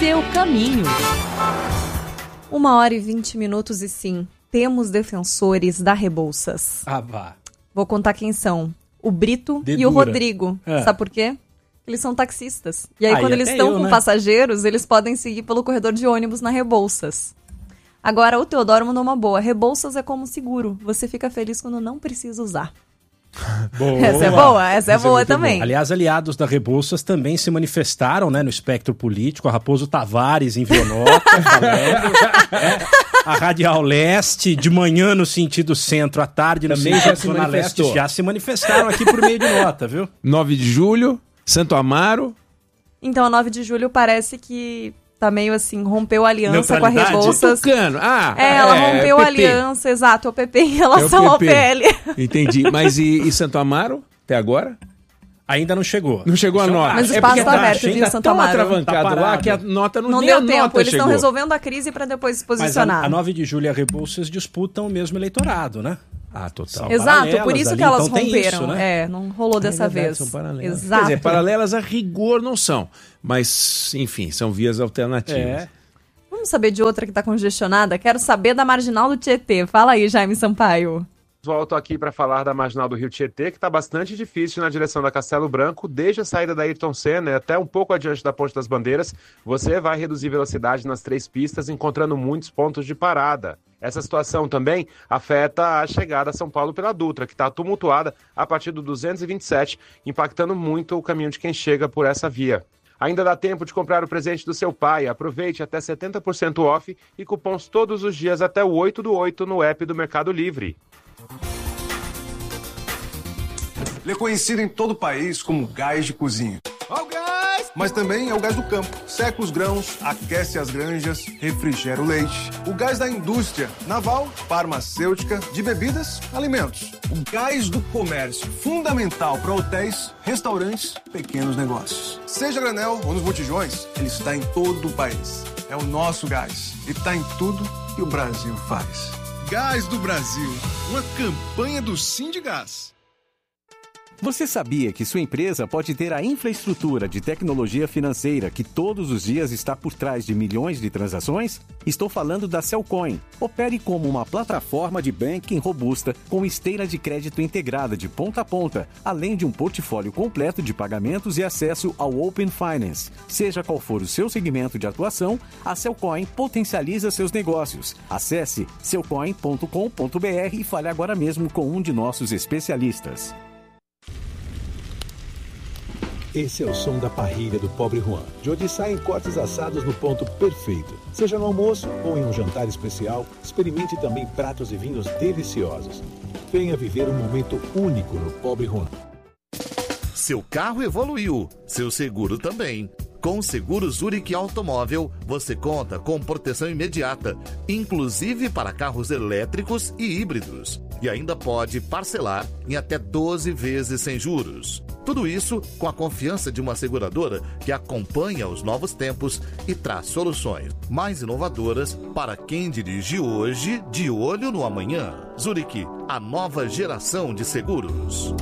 Seu caminho. 1h20 e sim, temos defensores da Rebouças. Ah, vá. Vou contar quem são. O Brito e o Rodrigo. Sabe por quê? Eles são taxistas. E aí, quando eles estão com passageiros, eles podem seguir pelo corredor de ônibus na Rebouças. Agora, o Teodoro mandou uma boa. Rebouças é como seguro. Você fica feliz quando não precisa usar. Boa. Essa é boa também. Bom. Aliás, aliados da Rebouças também se manifestaram, né, no espectro político. A Raposo Tavares enviou nota falando. A Radial Leste, de manhã no sentido centro, à tarde no também sentido Zona Leste, já se manifestaram aqui por meio de nota, viu? 9 de julho, Santo Amaro. Então, a 9 de julho parece que tá meio assim, rompeu a aliança com a Rebouças. Tucano. Ela rompeu a aliança, exato, o PP em relação ao PL. Entendi. Mas e Santo Amaro, até agora? Ainda não chegou. Não chegou a nota. Mas o espaço está aberto, viu, Santo Amaro? Tá atravancado lá que a nota não deu tempo. Eles estão resolvendo a crise para depois se posicionar. Mas a 9 de julho e a Rebouças disputam o mesmo eleitorado, né? Total. Exato, por isso ali, que elas então romperam. Isso, né? Não rolou dessa vez. São paralelas. Exato. Quer dizer, paralelas a rigor não são. Mas, enfim, são vias alternativas. Vamos saber de outra que está congestionada? Quero saber da Marginal do Tietê. Fala aí, Jaime Sampaio. Volto aqui para falar da Marginal do Rio Tietê, que está bastante difícil na direção da Castelo Branco, desde a saída da Ayrton Senna até um pouco adiante da Ponte das Bandeiras. Você vai reduzir velocidade nas 3 pistas, encontrando muitos pontos de parada. Essa situação também afeta a chegada a São Paulo pela Dutra, que está tumultuada a partir do 227, impactando muito o caminho de quem chega por essa via. Ainda dá tempo de comprar o presente do seu pai. Aproveite até 70% off e cupons todos os dias até o 8/8 no app do Mercado Livre. Ele é conhecido em todo o país como gás de cozinha. Ó o gás! Mas também é o gás do campo. Seca os grãos, aquece as granjas, refrigera o leite. O gás da indústria naval, farmacêutica, de bebidas, alimentos. O gás do comércio, fundamental para hotéis, restaurantes, pequenos negócios. Seja a granel ou nos botijões, ele está em todo o país. É o nosso gás e está em tudo que o Brasil faz. Gás do Brasil, uma campanha do Sindigás. Você sabia que sua empresa pode ter a infraestrutura de tecnologia financeira que todos os dias está por trás de milhões de transações? Estou falando da Cellcoin. Opere como uma plataforma de banking robusta com esteira de crédito integrada de ponta a ponta, além de um portfólio completo de pagamentos e acesso ao Open Finance. Seja qual for o seu segmento de atuação, a Cellcoin potencializa seus negócios. Acesse cellcoin.com.br e fale agora mesmo com um de nossos especialistas. Esse é o som da parrilha do Pobre Juan, de onde saem cortes assados no ponto perfeito. Seja no almoço ou em um jantar especial, experimente também pratos e vinhos deliciosos. Venha viver um momento único no Pobre Juan. Seu carro evoluiu, seu seguro também. Com o Seguro Zurich Automóvel, você conta com proteção imediata, inclusive para carros elétricos e híbridos. E ainda pode parcelar em até 12 vezes sem juros. Tudo isso com a confiança de uma seguradora que acompanha os novos tempos e traz soluções mais inovadoras para quem dirige hoje de olho no amanhã. Zurich, a nova geração de seguros.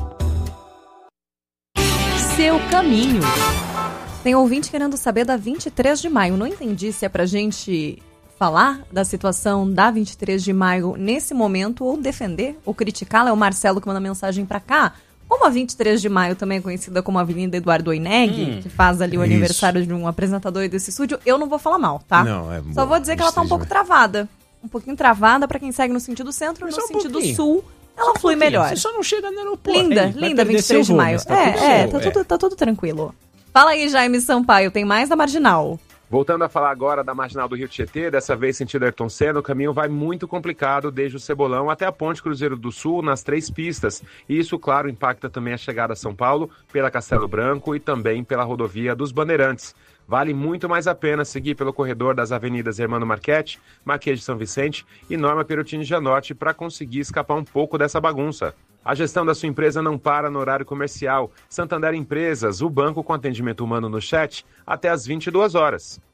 Seu caminho. Tem ouvinte querendo saber da 23 de maio. Não entendi se é pra gente falar da situação da 23 de maio nesse momento ou defender ou criticá-la. É o Marcelo que manda mensagem pra cá. Como a 23 de maio também é conhecida como Avenida Eduardo Oineg, que faz ali o aniversário de um apresentador desse estúdio, eu não vou falar mal, tá? Não, é Só vou dizer que ela tá um pouco travada. Um pouquinho travada pra quem segue no sentido centro, no sentido sul, ela flui melhor. Você só não chega no aeroporto. Linda 23 de maio. Tá tudo tranquilo. Fala aí, Jaime Sampaio, tem mais da Marginal. Voltando a falar agora da Marginal do Rio Tietê, dessa vez sentido Ayrton Senna, o caminho vai muito complicado desde o Cebolão até a Ponte Cruzeiro do Sul, nas 3 pistas. E isso, claro, impacta também a chegada a São Paulo, pela Castelo Branco e também pela rodovia dos Bandeirantes. Vale muito mais a pena seguir pelo corredor das avenidas Hermano Marchetti, Marquês de São Vicente e Norma Perotini Gianotti para conseguir escapar um pouco dessa bagunça. A gestão da sua empresa não para no horário comercial. Santander Empresas, o banco com atendimento humano no chat, até às 22 horas.